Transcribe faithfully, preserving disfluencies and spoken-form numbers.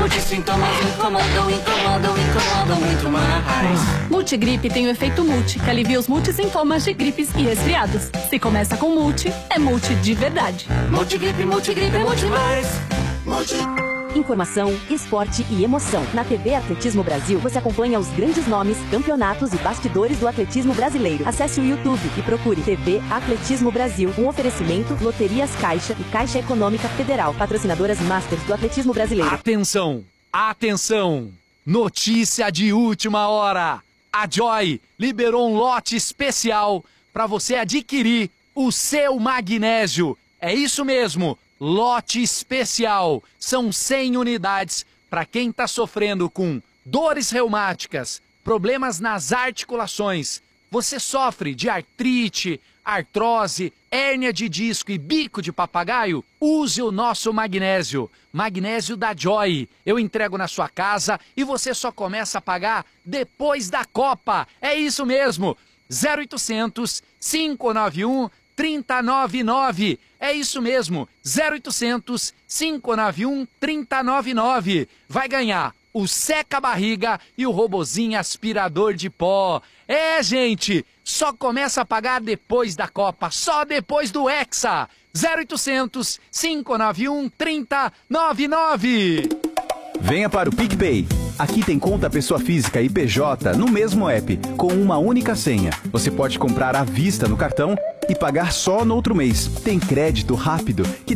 Multissintomas incomodam, incomodam, incomodam muito mais. Multigripe tem o efeito multi, que alivia os multissintomas de gripes e resfriados. Se começa com multi, é multi de verdade. Multigripe, multigripe, multi mais. Multi. Informação, esporte e emoção. Na T V Atletismo Brasil, você acompanha os grandes nomes, campeonatos e bastidores do atletismo brasileiro. Acesse o YouTube e procure T V Atletismo Brasil. Um oferecimento, Loterias Caixa e Caixa Econômica Federal. Patrocinadoras Masters do Atletismo Brasileiro. Atenção! Atenção! Notícia de última hora! A Joy liberou um lote especial para você adquirir o seu magnésio. É isso mesmo! Lote especial. São cem unidades para quem está sofrendo com dores reumáticas, problemas nas articulações. Você sofre de artrite, artrose, hérnia de disco e bico de papagaio? Use o nosso magnésio. Magnésio da Joy. Eu entrego na sua casa e você só começa a pagar depois da Copa. É isso mesmo. zero oitocentos, cinco nove um, três zero nove nove. É isso mesmo, zero oitocentos, cinco nove um, três zero nove nove. Vai ganhar o seca-barriga e o robozinho aspirador de pó. É, gente, só começa a pagar depois da Copa, só depois do Hexa. zero oitocentos, cinco nove um, três zero nove nove. Venha para o PicPay. Aqui tem conta pessoa física e P J no mesmo app, com uma única senha. Você pode comprar à vista no cartão e pagar só no outro mês. Tem crédito rápido que